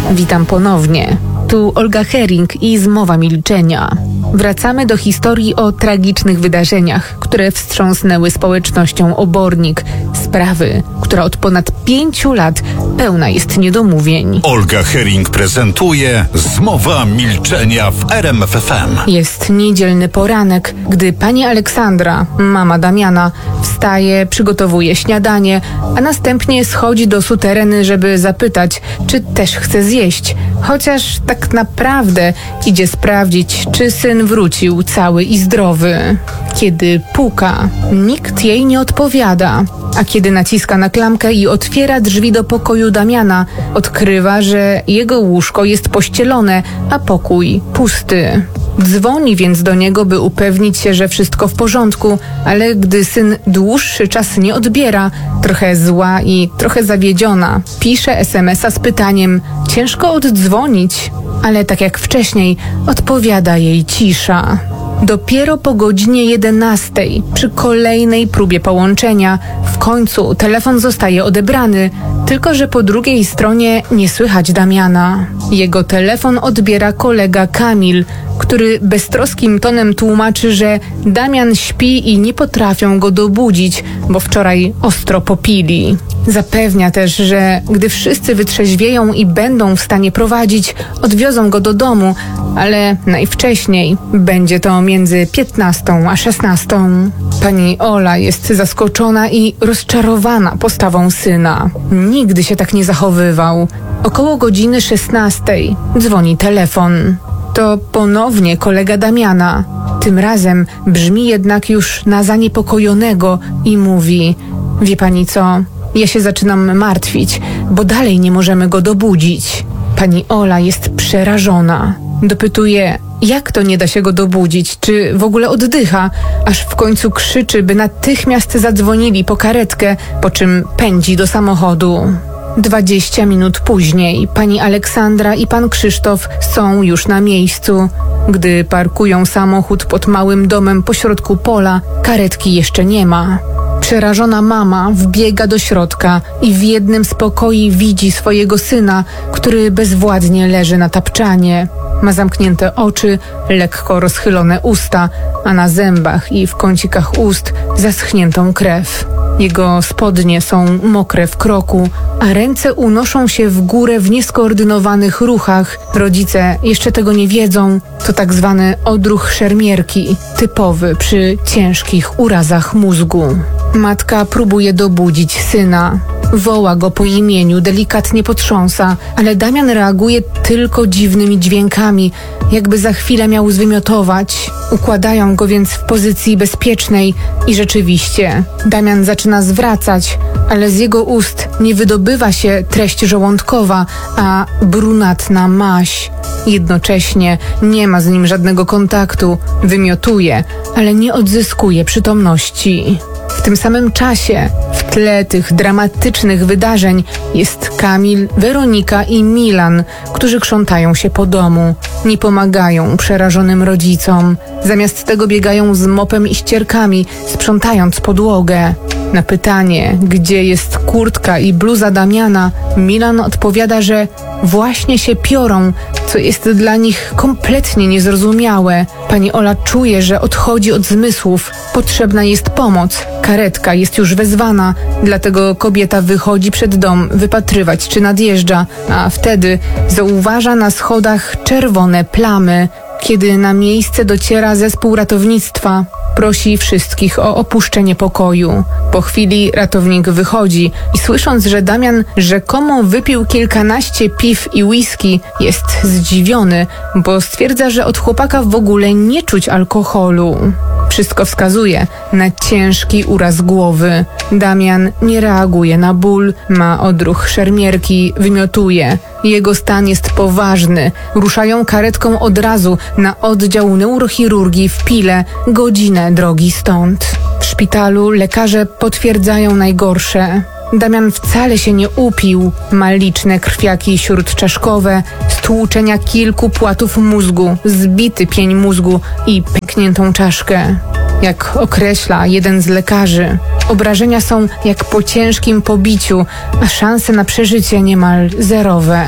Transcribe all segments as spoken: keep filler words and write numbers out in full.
Witam ponownie. Tu Olga Hering i Zmowa Milczenia. Wracamy do historii o tragicznych wydarzeniach, które wstrząsnęły społecznością Obornik. Sprawy, która od ponad pięciu lat pełna jest niedomówień. Olga Hering prezentuje Zmowa Milczenia w R M F F M. Jest niedzielny poranek, gdy pani Aleksandra, mama Damiana, wstaje, przygotowuje śniadanie, a następnie schodzi do sutereny, żeby zapytać, czy też chce zjeść. Chociaż tak naprawdę idzie sprawdzić, czy syn wrócił cały i zdrowy. Kiedy puka, nikt jej nie odpowiada, a kiedy naciska na klamkę i otwiera drzwi do pokoju Damiana, odkrywa, że jego łóżko jest pościelone, a pokój pusty. Dzwoni więc do niego, by upewnić się, że wszystko w porządku, ale gdy syn dłuższy czas nie odbiera, trochę zła i trochę zawiedziona, pisze es em es a z pytaniem: ciężko oddzwonić, ale tak jak wcześniej odpowiada jej cisza. Dopiero po godzinie jedenastej, przy kolejnej próbie połączenia, w końcu telefon zostaje odebrany, tylko że po drugiej stronie nie słychać Damiana. Jego telefon odbiera kolega Kamil, który beztroskim tonem tłumaczy, że Damian śpi i nie potrafią go dobudzić, bo wczoraj ostro popili. Zapewnia też, że gdy wszyscy wytrzeźwieją i będą w stanie prowadzić, odwiozą go do domu, ale najwcześniej będzie to między piętnastą a szesnastą. Pani Ola jest zaskoczona i rozczarowana postawą syna. Nigdy się tak nie zachowywał. Około godziny szesnastej dzwoni telefon. To ponownie kolega Damiana. Tym razem brzmi jednak już na zaniepokojonego i mówi: wie pani co, ja się zaczynam martwić, bo dalej nie możemy go dobudzić. Pani Ola jest przerażona. Dopytuje, jak to nie da się go dobudzić, czy w ogóle oddycha, aż w końcu krzyczy, by natychmiast zadzwonili po karetkę, po czym pędzi do samochodu. Dwadzieścia minut później pani Aleksandra i pan Krzysztof są już na miejscu. Gdy parkują samochód pod małym domem pośrodku pola, karetki jeszcze nie ma. Przerażona mama wbiega do środka i w jednym z pokoi widzi swojego syna, który bezwładnie leży na tapczanie. Ma zamknięte oczy, lekko rozchylone usta, a na zębach i w kącikach ust zaschniętą krew. Jego spodnie są mokre w kroku, a ręce unoszą się w górę w nieskoordynowanych ruchach. Rodzice jeszcze tego nie wiedzą. To tak zwany odruch szermierki, typowy przy ciężkich urazach mózgu. Matka próbuje dobudzić syna. Woła go po imieniu, delikatnie potrząsa, ale Damian reaguje tylko dziwnymi dźwiękami, jakby za chwilę miał zwymiotować. Układają go więc w pozycji bezpiecznej i rzeczywiście Damian zaczyna zwracać, ale z jego ust nie wydobywa się treść żołądkowa, a brunatna maź. Jednocześnie nie ma z nim żadnego kontaktu, wymiotuje, ale nie odzyskuje przytomności. W tym samym czasie, w tle tych dramatycznych wydarzeń, jest Kamil, Weronika i Milan, którzy krzątają się po domu. Nie pomagają przerażonym rodzicom. Zamiast tego biegają z mopem i ścierkami, sprzątając podłogę. Na pytanie, gdzie jest kurtka i bluza Damiana, Milan odpowiada, że właśnie się piorą, co jest dla nich kompletnie niezrozumiałe. Pani Ola czuje, że odchodzi od zmysłów. Potrzebna jest pomoc. Karetka jest już wezwana, dlatego kobieta wychodzi przed dom wypatrywać, czy nadjeżdża, a wtedy zauważa na schodach czerwone plamy. Kiedy na miejsce dociera zespół ratownictwa, prosi wszystkich o opuszczenie pokoju. Po chwili ratownik wychodzi i słysząc, że Damian rzekomo wypił kilkanaście piw i whisky, jest zdziwiony, bo stwierdza, że od chłopaka w ogóle nie czuć alkoholu. Wszystko wskazuje na ciężki uraz głowy. Damian nie reaguje na ból, ma odruch szermierki, wymiotuje. Jego stan jest poważny. Ruszają karetką od razu na oddział neurochirurgii w Pile, godzinę drogi stąd. W szpitalu lekarze potwierdzają najgorsze. Damian wcale się nie upił. Ma liczne krwiaki śródczaszkowe, stłuczenia kilku płatów mózgu, zbity pień mózgu i pękniętą czaszkę. Jak określa jeden z lekarzy, obrażenia są jak po ciężkim pobiciu, a szanse na przeżycie niemal zerowe.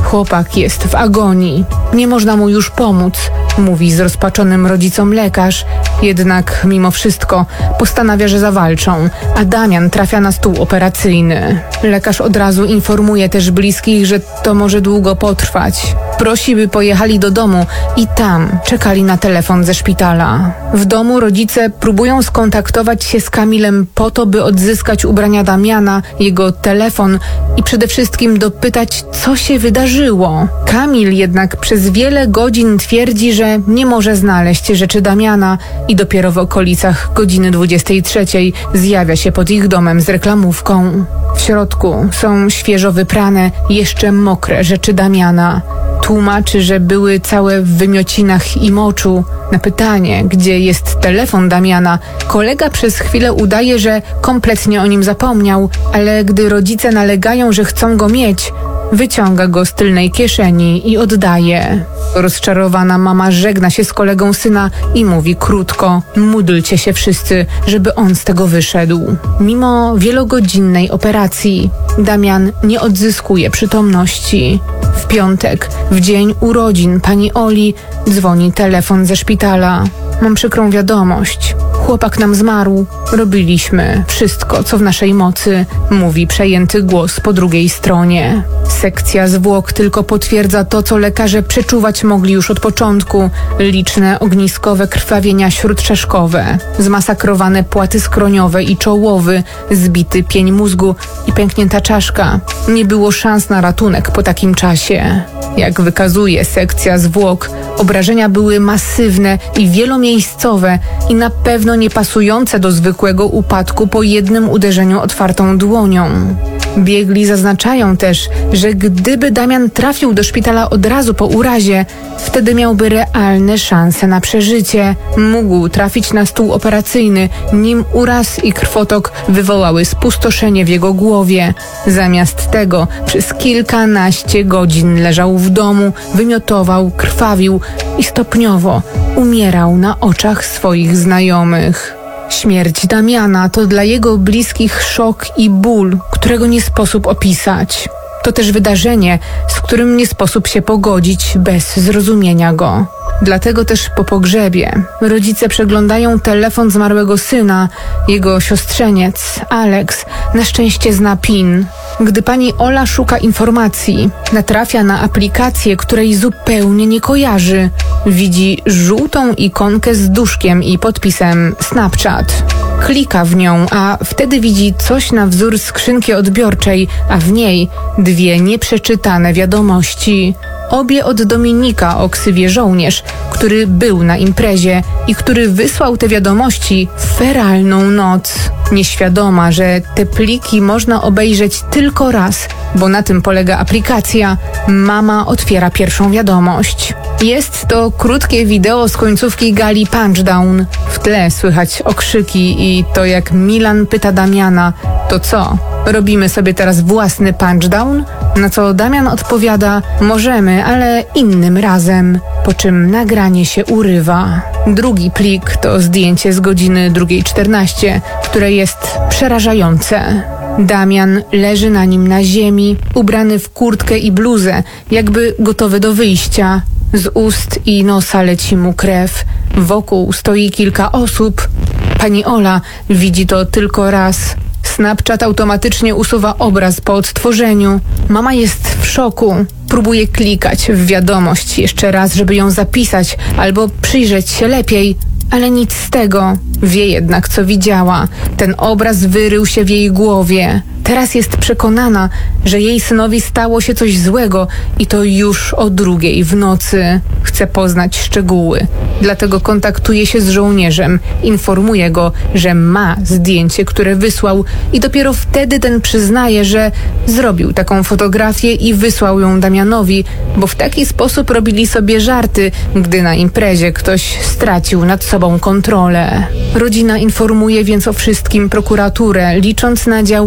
Chłopak jest w agonii. Nie można mu już pomóc, mówi zrozpaczonym rodzicom lekarz. Jednak mimo wszystko postanawia, że zawalczą, a Damian trafia na stół operacyjny. Lekarz od razu informuje też bliskich, że to może długo potrwać. Prosi, by pojechali do domu i tam czekali na telefon ze szpitala. W domu rodzice próbują skontaktować się z Kamilem po to, by odzyskać ubrania Damiana, jego telefon i przede wszystkim dopytać, co się wydarzyło. Kamil jednak przez wiele godzin twierdzi, że nie może znaleźć rzeczy Damiana i dopiero w okolicach godziny dwudziestej trzeciej zjawia się pod ich domem z reklamówką. W środku są świeżo wyprane, jeszcze mokre rzeczy Damiana. Tłumaczy, że były całe w wymiocinach i moczu. Na pytanie, gdzie jest telefon Damiana, kolega przez chwilę udaje, że kompletnie o nim zapomniał, ale gdy rodzice nalegają, że chcą go mieć, wyciąga go z tylnej kieszeni i oddaje. Rozczarowana mama żegna się z kolegą syna i mówi krótko: módlcie się wszyscy, żeby on z tego wyszedł. Mimo wielogodzinnej operacji Damian nie odzyskuje przytomności. W piątek, w dzień urodzin pani Oli, dzwoni telefon ze szpitala. Mam przykrą wiadomość. Chłopak nam zmarł. Robiliśmy wszystko, co w naszej mocy, mówi przejęty głos po drugiej stronie. Sekcja zwłok tylko potwierdza to, co lekarze przeczuwać mogli już od początku. Liczne ogniskowe krwawienia śródczaszkowe, zmasakrowane płaty skroniowe i czołowy, zbity pień mózgu i pęknięta czaszka. Nie było szans na ratunek po takim czasie. Jak wykazuje sekcja zwłok, obrażenia były masywne i wielomiejscowe i na pewno nie pasujące do zwykłego upadku po jednym uderzeniu otwartą dłonią. Biegli zaznaczają też, że gdyby Damian trafił do szpitala od razu po urazie, wtedy miałby realne szanse na przeżycie. Mógł trafić na stół operacyjny, nim uraz i krwotok wywołały spustoszenie w jego głowie. Zamiast tego przez kilkanaście godzin leżał w domu, wymiotował, krwawił i stopniowo umierał na oczach swoich znajomych. Śmierć Damiana to dla jego bliskich szok i ból, którego nie sposób opisać. To też wydarzenie, z którym nie sposób się pogodzić bez zrozumienia go. Dlatego też po pogrzebie rodzice przeglądają telefon zmarłego syna. Jego siostrzeniec, Alex, na szczęście zna PIN. Gdy pani Ola szuka informacji, natrafia na aplikację, której zupełnie nie kojarzy. Widzi żółtą ikonkę z duszkiem i podpisem Snapchat. Klika w nią, a wtedy widzi coś na wzór skrzynki odbiorczej, a w niej dwie nieprzeczytane wiadomości. Obie od Dominika o ksywie Żołnierz, który był na imprezie i który wysłał te wiadomości w feralną noc. Nieświadoma, że te pliki można obejrzeć tylko raz, bo na tym polega aplikacja, mama otwiera pierwszą wiadomość. Jest to krótkie wideo z końcówki gali Punchdown. W tle słychać okrzyki i to, jak Milan pyta Damiana: to co, robimy sobie teraz własny Punchdown? Na co Damian odpowiada: możemy, ale innym razem. Po czym nagranie się urywa. Drugi plik to zdjęcie z godziny drugiej czternaście, które jest przerażające. Damian leży na nim na ziemi, ubrany w kurtkę i bluzę, jakby gotowy do wyjścia. Z ust i nosa leci mu krew. Wokół stoi kilka osób. Pani Ola widzi to tylko raz. Snapchat automatycznie usuwa obraz po odtworzeniu. Mama jest w szoku. Próbuje klikać w wiadomość jeszcze raz, żeby ją zapisać albo przyjrzeć się lepiej, ale nic z tego. Wie jednak, co widziała. Ten obraz wyrył się w jej głowie. Teraz jest przekonana, że jej synowi stało się coś złego i to już o drugiej w nocy. Chce poznać szczegóły. Dlatego kontaktuje się z żołnierzem. Informuje go, że ma zdjęcie, które wysłał i dopiero wtedy ten przyznaje, że zrobił taką fotografię i wysłał ją Damianowi, bo w taki sposób robili sobie żarty, gdy na imprezie ktoś stracił nad sobą kontrolę. Rodzina informuje więc o wszystkim prokuraturę, licząc na działanie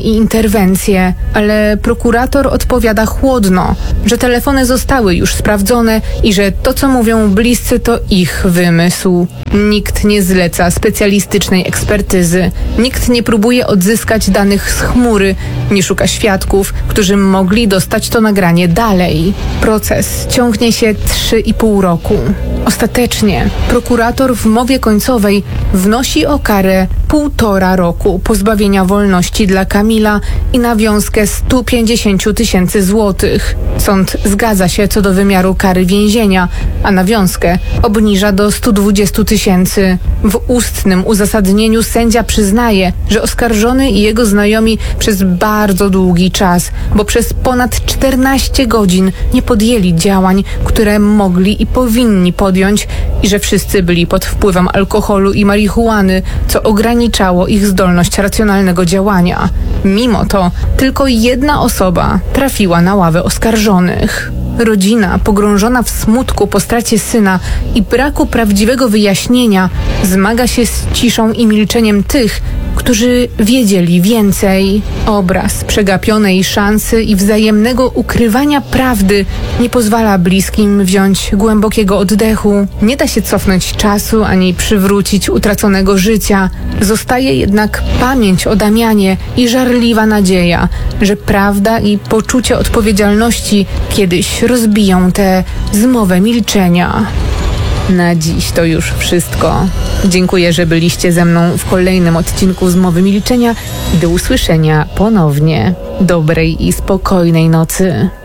i interwencje, ale prokurator odpowiada chłodno, że telefony zostały już sprawdzone i że to, co mówią bliscy, to ich wymysł. Nikt nie zleca specjalistycznej ekspertyzy, nikt nie próbuje odzyskać danych z chmury, nie szuka świadków, którzy mogli dostać to nagranie dalej. Proces ciągnie się trzy i pół roku. Ostatecznie prokurator w mowie końcowej wnosi o karę półtora roku pozbawienia wolności dla Kamila i nawiązkę sto pięćdziesiąt tysięcy złotych. Sąd zgadza się co do wymiaru kary więzienia, a nawiązkę obniża do sto dwadzieścia tysięcy. W ustnym uzasadnieniu sędzia przyznaje, że oskarżony i jego znajomi przez bardzo długi czas, bo przez ponad czternaście godzin nie podjęli działań, które mogli i powinni podjąć i że wszyscy byli pod wpływem alkoholu i marihuany, co ograniczało ich zdolność racjonalnego działania. Mimo to tylko jedna osoba trafiła na ławę oskarżonych. Rodzina, pogrążona w smutku po stracie syna i braku prawdziwego wyjaśnienia, zmaga się z ciszą i milczeniem tych, którzy wiedzieli więcej. Obraz przegapionej szansy i wzajemnego ukrywania prawdy nie pozwala bliskim wziąć głębokiego oddechu. Nie da się cofnąć czasu ani przywrócić utraconego życia. Zostaje jednak pamięć o Damianie i żarliwa nadzieja, że prawda i poczucie odpowiedzialności kiedyś rozbiją tę zmowę milczenia. Na dziś to już wszystko. Dziękuję, że byliście ze mną w kolejnym odcinku Zmowy Milczenia i do usłyszenia ponownie. Dobrej i spokojnej nocy.